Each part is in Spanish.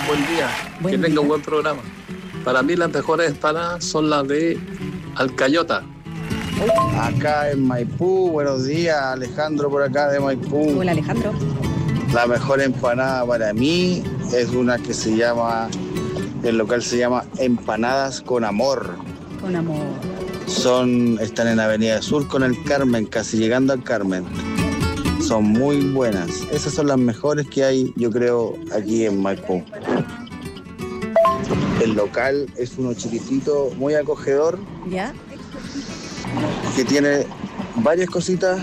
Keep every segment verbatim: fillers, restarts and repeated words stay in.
buen día. Buen que tenga día. un buen programa. Para mí las mejores empanadas son las de Alcayota. Acá en Maipú, buenos días, Alejandro por acá de Maipú. Hola, Alejandro. La mejor empanada para mí es una que se llama, el local se llama Empanadas con Amor. Con amor. Son, están en Avenida Sur con el Carmen, casi llegando al Carmen. Son muy buenas. Esas son las mejores que hay, yo creo, aquí en Maipú. El local es uno chiquitito, muy acogedor, ¿Ya? que tiene varias cositas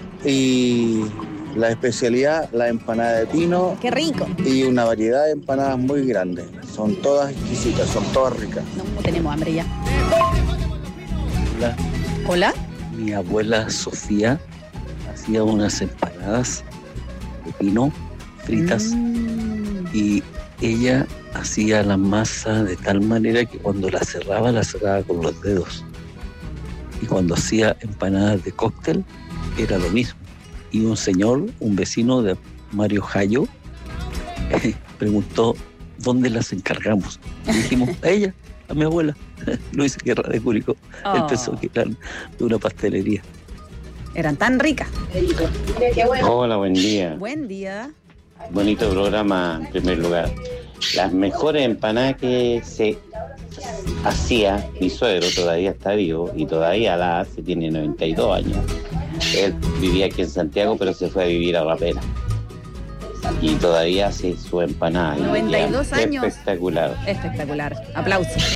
y la especialidad, la empanada de pino ¡Qué rico! y una variedad de empanadas muy grandes. Son todas exquisitas, son todas ricas. No, no tenemos hambre ya. Hola, ¿Hola? mi abuela Sofía hacía unas empanadas de pino fritas Mm. y ella hacía la masa de tal manera que cuando la cerraba, la cerraba con los dedos. Y cuando hacía empanadas de cóctel, era lo mismo. Y un señor, un vecino de Mario Jayo, preguntó dónde las encargamos. Y dijimos, a ella, a mi abuela, Luis Guerra de Curicó. Oh, Él pensó que eran de una pastelería. Eran tan ricas. Hola, buen día. Buen día. Bonito programa en primer lugar. Las mejores empanadas que se hacía mi suegro, todavía está vivo y todavía la hace, tiene noventa y dos años. Él vivía aquí en Santiago, pero se fue a vivir a Rapera. Y todavía hace su empanada. noventa y dos años. Espectacular. Espectacular. Aplausos.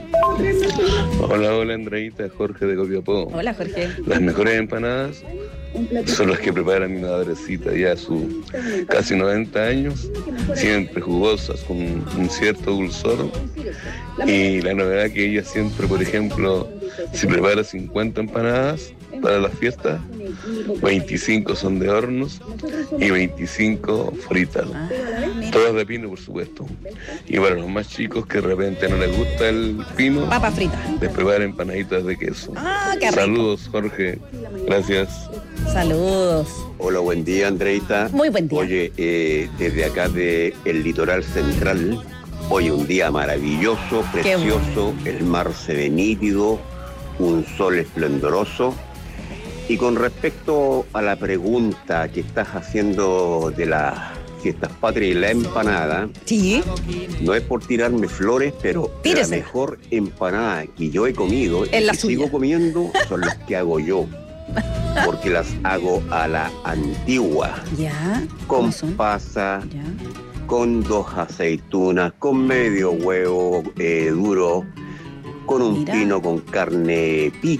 Hola, hola Andreita, Jorge de Copiapó. Hola, Jorge. Las mejores empanadas son las que prepara mi madrecita ya a sus casi noventa años, siempre jugosas, con un cierto dulzor. Y la novedad que ella siempre, por ejemplo, si prepara cincuenta empanadas para las fiestas, veinticinco son de hornos y veinticinco fritas. Ah, mira. Todas de pino, por supuesto. Y para los más chicos que de repente no les gusta el pino, Papa frita. les prepara empanaditas de queso. Ah, qué rico. Saludos, Jorge. Gracias. Saludos. Hola, buen día, Andreita. Muy buen día. Oye, eh, desde acá de el litoral central, hoy un día maravilloso, Qué precioso, el mar se ve nítido, un sol esplendoroso. Y con respecto a la pregunta que estás haciendo de las fiestas patrias y la empanada, Sí. no es por tirarme flores, pero Tírese. la mejor empanada que yo he comido Es la y que suya. sigo comiendo son las que hago yo, porque las hago a la antigua, ¿Ya? con ¿Cómo son? pasa, ¿Ya? con dos aceitunas, con medio huevo eh, duro, con un Mira. pino con carne pica.